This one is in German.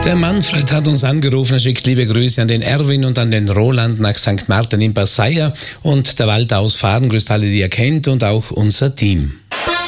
Der Manfred hat uns angerufen, er schickt liebe Grüße an den Erwin und an den Roland nach St. Martin in Passeier und der Walter aus Fahren grüßt alle, die er kennt und auch unser Team.